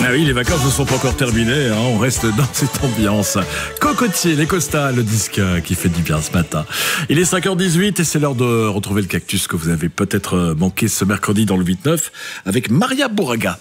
Ah oui, les vacances ne sont pas encore terminées, hein, on reste dans cette ambiance. Cocotier, les Costas, le disque qui fait du bien ce matin. Il est 5h18 et c'est l'heure de retrouver le cactus que vous avez peut-être manqué ce mercredi dans le 8-9 avec Maria Bouraga.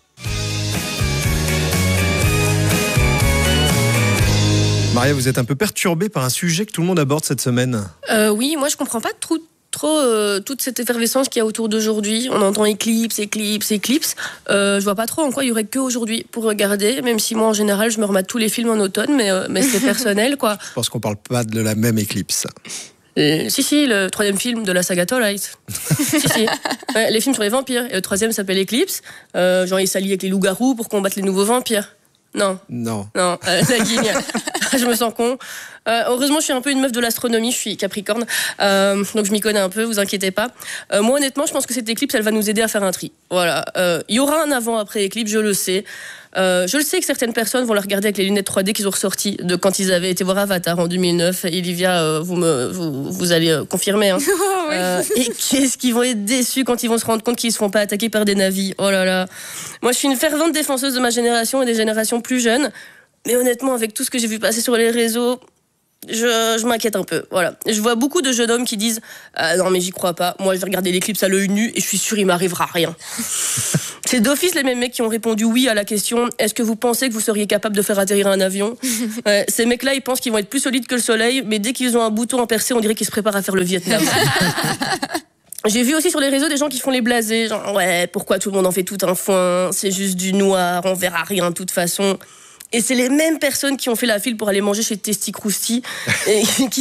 Maria, vous êtes un peu perturbée par un sujet que tout le monde aborde cette semaine. Oui, moi je comprends pas trop toute cette effervescence qu'il y a autour d'aujourd'hui. On entend éclipse. Je vois pas trop en quoi il y aurait que aujourd'hui pour regarder, même si moi en général je me remate tous les films en automne, mais c'est personnel quoi. Je pense qu'on parle pas de la même éclipse. Si, le troisième film de la saga Twilight. si. Ouais, les films sur les vampires. Et le troisième s'appelle Eclipse. Genre il s'allie avec les loups-garous pour combattre les nouveaux vampires. Non, la guigne. Je me sens con. Heureusement, je suis un peu une meuf de l'astronomie, je suis Capricorne, donc je m'y connais un peu, vous inquiétez pas. Moi, honnêtement, je pense que cette éclipse, elle va nous aider à faire un tri. Voilà. Il y aura un avant-après éclipse, je le sais. Je le sais que certaines personnes vont la regarder avec les lunettes 3D qu'ils ont ressorties de quand ils avaient été voir Avatar en 2009. Olivia, vous allez confirmer. Hein. Oui. Et qu'est-ce qu'ils vont être déçus quand ils vont se rendre compte qu'ils se font pas attaquer par des navis. Oh là là. Moi, je suis une fervente défenseuse de ma génération et des générations plus jeunes. Mais honnêtement, avec tout ce que j'ai vu passer sur les réseaux, je m'inquiète un peu. Voilà. Je vois beaucoup de jeunes hommes qui disent non mais j'y crois pas, moi je vais regarder l'éclipse à l'œil nu et je suis sûr il m'arrivera rien. C'est d'office les mêmes mecs qui ont répondu oui à la question est-ce que vous pensez que vous seriez capable de faire atterrir un avion. Ces mecs là ils pensent qu'ils vont être plus solides que le soleil, mais dès qu'ils ont un bouton à percer on dirait qu'ils se préparent à faire le Vietnam. J'ai vu aussi sur les réseaux des gens qui font les blasés, genre ouais pourquoi tout le monde en fait tout un foin, c'est juste du noir, on verra rien de toute façon. Et c'est les mêmes personnes qui ont fait la file pour aller manger chez Testi Crousti et qui